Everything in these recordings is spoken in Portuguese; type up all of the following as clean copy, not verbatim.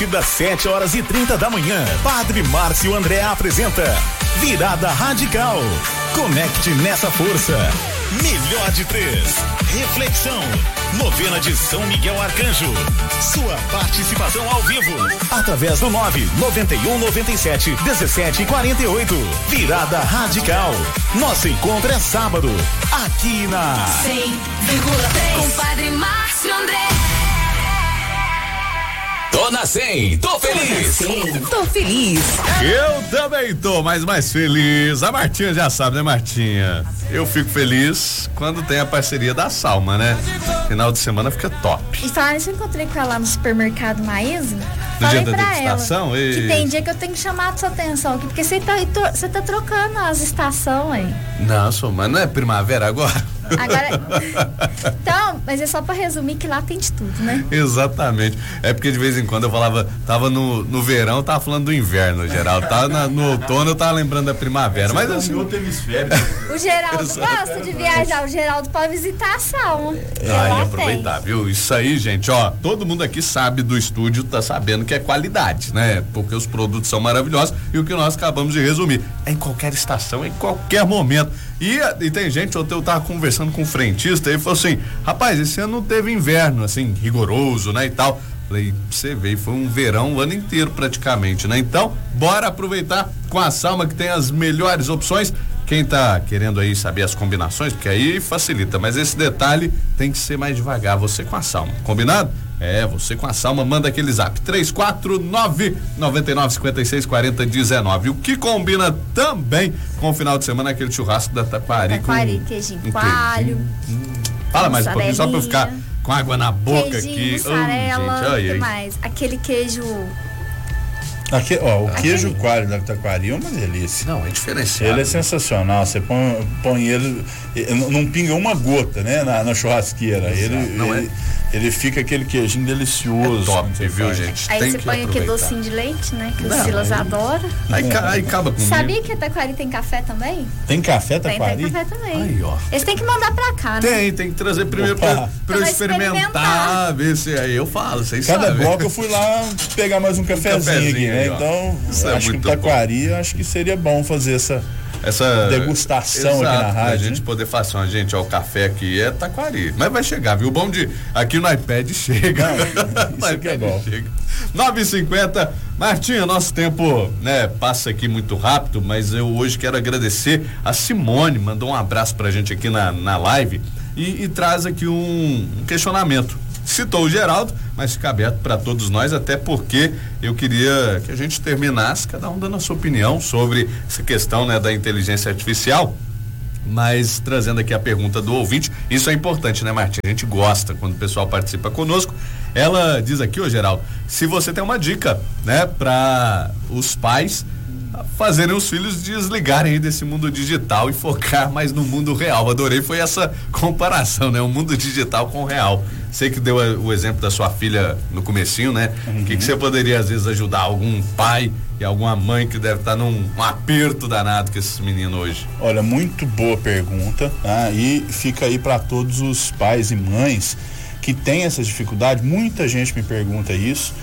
Das 7h30 da manhã, Padre Márcio André apresenta Virada Radical. Conecte nessa força. Melhor de 3. Reflexão. Novena de São Miguel Arcanjo. Sua participação ao vivo. Através do 99197-1748. Virada Radical. Nosso encontro é sábado. Aqui na 100,3. Com Padre Márcio André. Tô na 100, tô feliz. Tô feliz. Eu também tô, mas mais feliz. A Martinha já sabe, né, Martinha? Eu fico feliz quando tem a parceria da Salma, né? Final de semana fica top. E falando isso, eu encontrei com ela no supermercado Maísa. No Falei dia da pra ela degustação, que tem dia que eu tenho que chamar a sua atenção aqui, porque você tá trocando as estações aí. Não, mas não é primavera agora? Agora, então, mas é só pra resumir que lá tem de tudo, né? Exatamente. É porque de vez em quando eu falava, tava no verão, eu tava falando do inverno, Geraldo. Tava no outono, eu tava lembrando da primavera. Mas assim, outro hemisfério. O Geraldo gosta de viajar, o Geraldo pode visitar a Salma. Ai, aproveitar, viu? Isso aí, gente, ó, todo mundo aqui sabe do estúdio, tá sabendo que é qualidade, né? Porque os produtos são maravilhosos e o que nós acabamos de resumir, é em qualquer estação, em qualquer momento. E tem gente, ontem eu tava conversando com um frentista, ele falou assim, rapaz, esse ano não teve inverno, assim, rigoroso, né, e tal. Falei, você vê, foi um verão o ano inteiro praticamente, né? Então, bora aproveitar com a Salma, que tem as melhores opções. Quem tá querendo aí saber as combinações, porque aí facilita, mas esse detalhe tem que ser mais devagar, você com a Salma, combinado? É, você com a Salma, manda aquele zap 349-9956-4019. O que combina também com o final de semana é aquele churrasco da Taquari. Queijinho coalho. Fala mais um pouquinho, só pra eu ficar com água na boca queijinho, aqui. mussarela, Gente, o que mais? Aquele queijo... O queijo coalho da Taquari é uma delícia. Não, é diferenciado. Ele é sensacional. Você põe ele, não pinga uma gota, né, na churrasqueira. Ele fica aquele queijinho delicioso. É top, viu, gente? Aí tem você põe aquele docinho de leite, né? Que o Silas adora. Aí acaba comigo. Sabia que a Taquari tem café também? Tem café, Taquari? Tem café também. Aí, ó. Eles têm que mandar pra cá, né? Tem que trazer primeiro pra eu experimentar, ver se aí eu falo, vocês sabem. Cada bloco eu fui lá pegar mais um cafezinho aqui, né? Aí, então, acho que muito Taquari, acho que seria bom fazer essa degustação aqui na rádio. A gente poder falar assim, gente, ó, o café aqui é Taquari. Mas vai chegar, viu? O bom de aqui no iPad chega. Isso que é bom. 9h50. Martinha, nosso tempo, né, passa aqui muito rápido, mas eu hoje quero agradecer a Simone, mandou um abraço pra gente aqui na live e traz aqui um questionamento. Citou o Geraldo, mas fica aberto para todos nós, até porque eu queria que a gente terminasse, cada um dando a sua opinião sobre essa questão, né, da inteligência artificial, mas trazendo aqui a pergunta do ouvinte. Isso é importante, né, Martinha? A gente gosta quando o pessoal participa conosco. Ela diz aqui, ô Geraldo, se você tem uma dica, né, para os pais fazerem os filhos desligarem aí desse mundo digital e focar mais no mundo real. Adorei, foi essa comparação, né? O mundo digital com o real. Sei que deu o exemplo da sua filha no comecinho, né? O que você poderia, às vezes, ajudar algum pai e alguma mãe que deve estar num aperto danado com esses meninos hoje? Olha, muito boa pergunta, tá? E fica aí para todos os pais e mães que têm essa dificuldade. Muita gente me pergunta isso.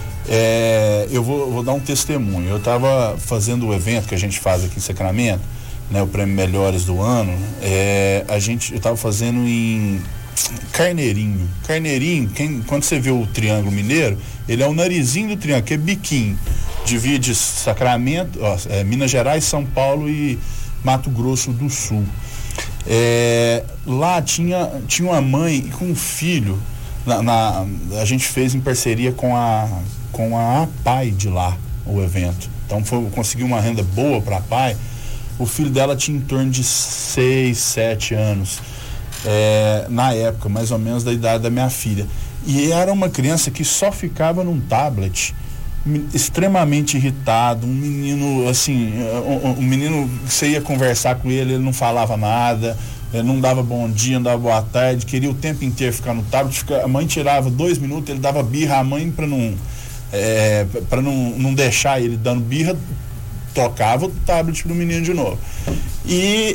Eu vou dar um testemunho. Eu estava fazendo o evento que a gente faz aqui em Sacramento, né, o Prêmio Melhores do Ano. Eu estava fazendo em Carneirinho. Quando você vê o Triângulo Mineiro, ele é o narizinho do triângulo, que é biquinho. Divide Sacramento, Minas Gerais, São Paulo e Mato Grosso do Sul. Lá tinha uma mãe com um filho. A gente fez em parceria com a APAI de lá o evento. Então consegui uma renda boa para a APAI. O filho dela tinha em torno de 6, 7 anos, na época, mais ou menos da idade da minha filha. E era uma criança que só ficava num tablet, extremamente irritado, um menino assim, um menino que você ia conversar com ele não falava nada, não dava bom dia, não dava boa tarde, queria o tempo inteiro ficar no tablet. A mãe tirava 2 minutos, ele dava birra à mãe para não deixar ele dando birra, tocava o tablet pro menino de novo. E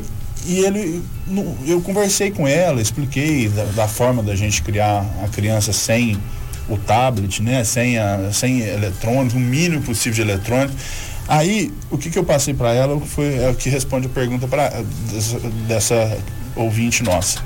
eu conversei com ela, expliquei da forma da gente criar a criança sem o tablet, né? Sem eletrônico, o mínimo possível de eletrônico. Aí, o que eu passei para ela foi o que responde a pergunta dessa ouvinte nossa.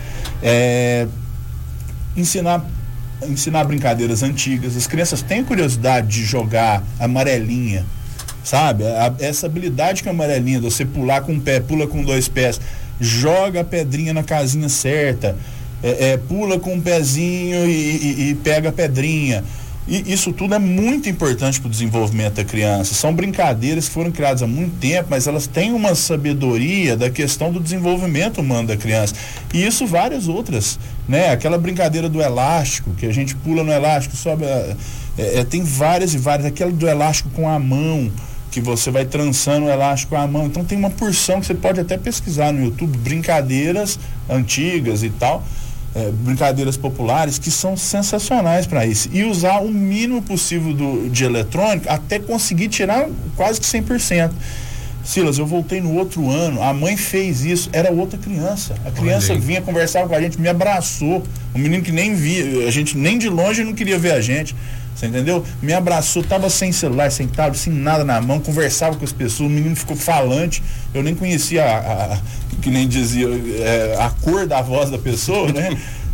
Ensinar brincadeiras antigas. As crianças têm curiosidade de jogar amarelinha, sabe? Essa habilidade que a amarelinha, de você pular com um pé, pula com 2 pés, joga a pedrinha na casinha certa, pula com um pezinho e pega a pedrinha. E isso tudo é muito importante para o desenvolvimento da criança. São brincadeiras que foram criadas há muito tempo, mas elas têm uma sabedoria da questão do desenvolvimento humano da criança. E isso várias outras, né? Aquela brincadeira do elástico, que a gente pula no elástico, sobe, tem várias e várias. Aquela do elástico com a mão, que você vai trançando o elástico com a mão. Então tem uma porção que você pode até pesquisar no YouTube, brincadeiras antigas e tal. Brincadeiras populares que são sensacionais para isso, e usar o mínimo possível de eletrônico até conseguir tirar quase que 100%. Silas, eu voltei no outro ano, a mãe fez isso, era outra criança, a criança vinha, conversava com a gente, me abraçou, um menino que nem via, a gente nem de longe não queria ver a gente, você entendeu? Me abraçou, tava sem celular, sem tablet, sem nada na mão, conversava com as pessoas, o menino ficou falante, eu nem conhecia que nem dizia, a cor da voz da pessoa, né?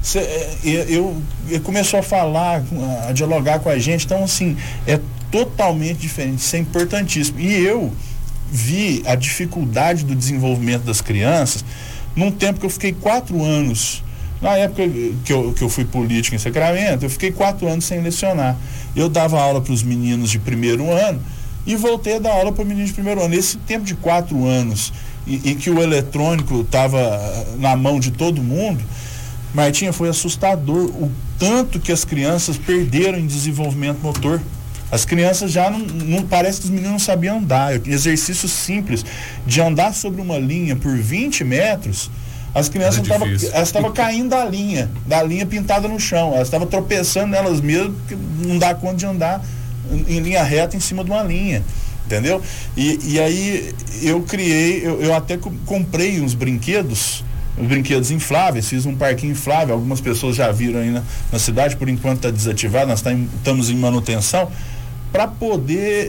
Eu começou a falar, a dialogar com a gente, então assim, é totalmente diferente, isso é importantíssimo. E eu vi a dificuldade do desenvolvimento das crianças num tempo que eu fiquei 4 anos. Na época que eu fui político em Sacramento, eu fiquei 4 anos sem lecionar. Eu dava aula para os meninos de 1º ano e voltei a dar aula para meninos de 1º ano. Esse tempo de 4 anos e que o eletrônico estava na mão de todo mundo, Martinha, foi assustador o tanto que as crianças perderam em desenvolvimento motor. As crianças já não parece que os meninos não sabiam andar. Exercício simples de andar sobre uma linha por 20 metros. As crianças estavam caindo da linha pintada no chão, elas estavam tropeçando nelas mesmas, porque não dá conta de andar em linha reta em cima de uma linha, entendeu? E aí eu até comprei uns brinquedos infláveis, fiz um parquinho inflável, algumas pessoas já viram aí na cidade, por enquanto está desativado, nós estamos em manutenção, para poder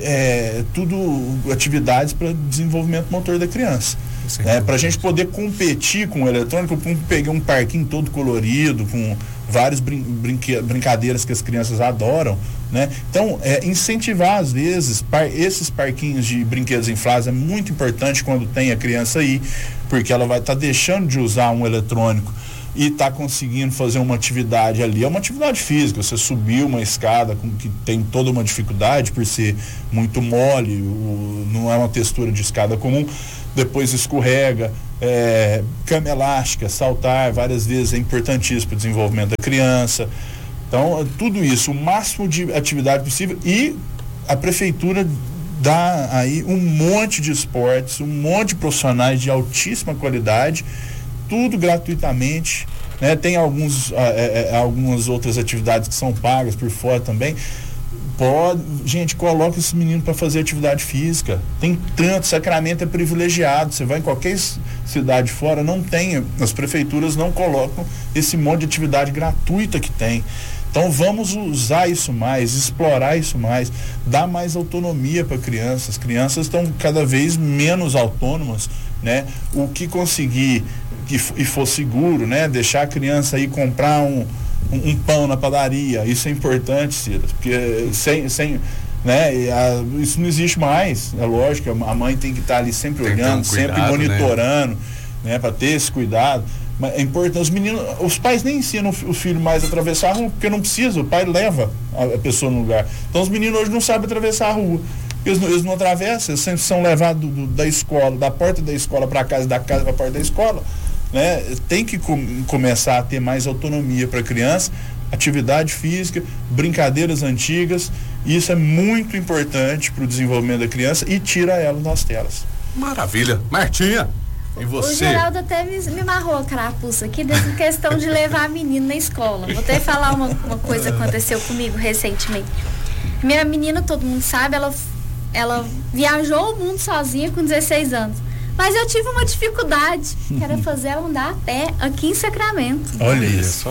atividades para desenvolvimento motor da criança. Para a gente poder competir com o eletrônico, eu peguei um parquinho todo colorido, com várias brincadeiras que as crianças adoram, né? Então, incentivar às vezes esses parquinhos de brinquedos infláveis é muito importante quando tem a criança aí, porque ela vai estar deixando de usar um eletrônico e está conseguindo fazer uma atividade ali. É uma atividade física, você subir uma escada que tem toda uma dificuldade por ser muito mole, não é uma textura de escada comum, depois escorrega, cama elástica, saltar várias vezes é importantíssimo para o desenvolvimento da criança. Então, tudo isso, o máximo de atividade possível, e a prefeitura dá aí um monte de esportes, um monte de profissionais de altíssima qualidade, tudo gratuitamente, né? Tem algumas outras atividades que são pagas por fora também. Gente, coloca esse menino para fazer atividade física. Tem tanto, Sacramento é privilegiado. Você vai em qualquer cidade fora, não tem, as prefeituras não colocam esse monte de atividade gratuita que tem. Então vamos usar isso mais, explorar isso mais, dar mais autonomia para crianças. As crianças estão cada vez menos autônomas, né? O que conseguir e for seguro, né? Deixar a criança aí comprar um pão na padaria, isso é importante, Silas, porque sem né? Isso não existe mais, é lógico, a mãe tem que estar ali sempre olhando, sempre monitorando, né? Para ter esse cuidado. Mas é importante, os pais nem ensinam o filho mais a atravessar a rua, porque não precisa, o pai leva a pessoa no lugar. Então os meninos hoje não sabem atravessar a rua, eles não atravessam, eles sempre são levados da escola, da porta da escola para casa, da casa para a porta da escola, né? Tem que começar a ter mais autonomia para a criança, atividade física, brincadeiras antigas, e isso é muito importante para o desenvolvimento da criança e tira ela das telas. Maravilha. Martinha, e você? O Geraldo até me amarrou a carapuça aqui dessa questão de levar a menina na escola. Vou até falar uma coisa que aconteceu comigo recentemente. Minha menina, todo mundo sabe, ela viajou o mundo sozinha com 16 anos. Mas eu tive uma dificuldade, que era fazer ela andar a pé aqui em Sacramento. Olha isso.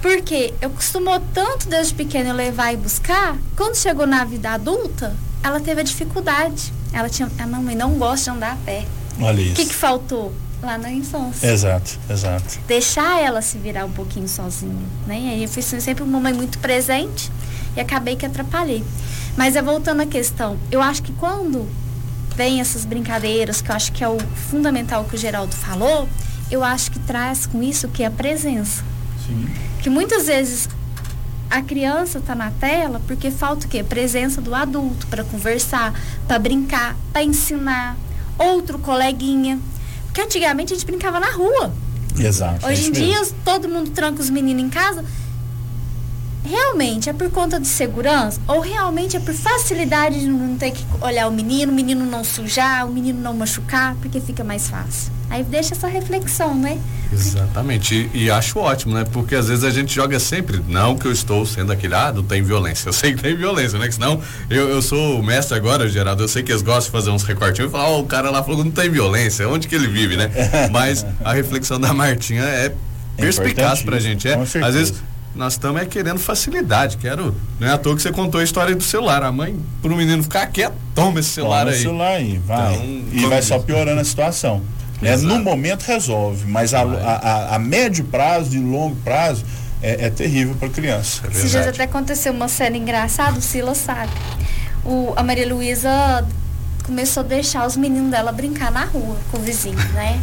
Porque eu costumou tanto desde pequena eu levar e buscar, quando chegou na vida adulta, ela teve a dificuldade. Ela tinha, a mamãe não gosta de andar a pé. Olha isso. O que faltou? Lá na infância. Exato. Deixar ela se virar um pouquinho sozinha, né? E aí eu fui sempre uma mãe muito presente e acabei que atrapalhei. Mas voltando à questão, eu acho que quando vem essas brincadeiras, que eu acho que é o fundamental que o Geraldo falou, eu acho que traz com isso que é a presença. Sim. Que muitas vezes a criança está na tela porque falta o quê? Presença do adulto para conversar, para brincar, para ensinar, outro coleguinha. Porque antigamente a gente brincava na rua. Exato. Hoje em dia todo mundo tranca os meninos em casa. Realmente é por conta de segurança ou realmente é por facilidade de não ter que olhar o menino não sujar, o menino não machucar, porque fica mais fácil. Aí deixa essa reflexão, né? Exatamente, e acho ótimo, né? Porque às vezes a gente joga sempre, não que eu estou sendo aquele, não tem violência, eu sei que tem violência, né? Que senão, eu sou o mestre agora, Geraldo, eu sei que eles gostam de fazer uns recortinhos e falar, o cara lá falou que não tem violência, onde que ele vive, né? Mas a reflexão da Martinha é perspicaz pra gente, às vezes nós estamos querendo facilidade, não é à toa que você contou a história do celular, a mãe, pro menino ficar quieto, toma esse celular aí. Toma o celular aí, vai, então, e vai só piorando a situação. No momento resolve, mas a médio prazo e longo prazo é terrível para a criança. Esses dias até aconteceu uma cena engraçada, o Silas sabe. A Maria Luísa começou a deixar os meninos dela brincar na rua com o vizinho, né?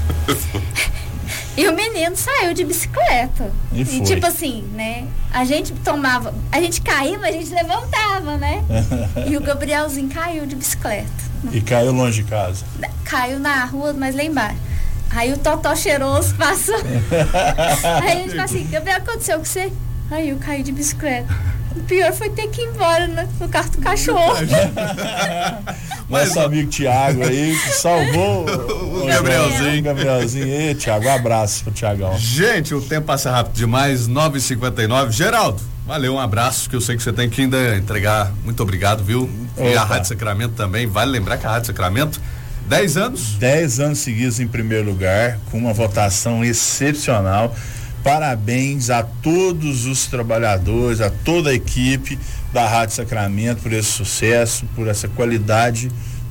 E o menino saiu de bicicleta. E tipo assim, né? A gente caía, mas a gente levantava, né? E o Gabrielzinho caiu de bicicleta. E caiu longe de casa? Caiu na rua, mas lá embaixo. Aí o Totó cheiroso passou. Aí a gente fala assim, Gabriel, aconteceu com você? Aí eu caí de bicicleta. O pior foi ter que ir embora no carro do cachorro. Nosso amigo Tiago aí, que salvou o Gabrielzinho. Ei, Tiago, um abraço pro Tiagão. Gente, o tempo passa rápido demais, 9h59. Geraldo, valeu, um abraço, que eu sei que você tem que ainda entregar. Muito obrigado, viu? E a Rádio Sacramento também. Vale lembrar que a Rádio Sacramento, 10 anos? 10 anos seguidos em primeiro lugar, com uma votação excepcional. Parabéns a todos os trabalhadores, a toda a equipe da Rádio Sacramento por esse sucesso, por essa qualidade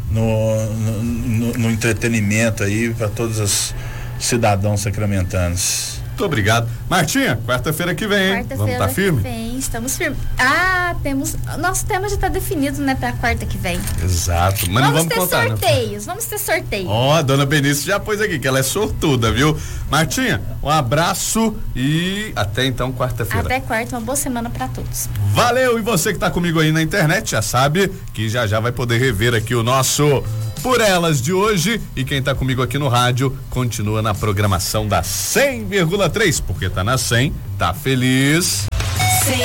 no entretenimento aí para todos os cidadãos sacramentanos. Muito obrigado. Martinha, quarta-feira que vem, hein? Vamos estar firme? Vem, estamos firmes. Nosso tema já está definido, né, para quarta que vem. Exato, mas não vamos ter contar, sorteios, vamos ter sorteio. A dona Benício já pôs aqui, que ela é sortuda, viu? Martinha, um abraço e até então quarta-feira. Até quarta, uma boa semana para todos. Valeu, e você que está comigo aí na internet já sabe que já vai poder rever aqui o nosso Por Elas de hoje, e quem tá comigo aqui no rádio continua na programação da 100,3, porque tá na 100, tá feliz.